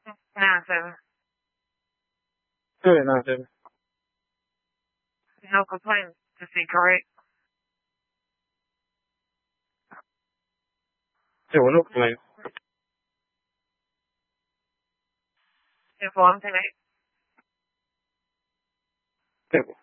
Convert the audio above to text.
Massive. Very massive. No complaints to see, correct? Yeah, no complaints. Informed tonight. Yeah.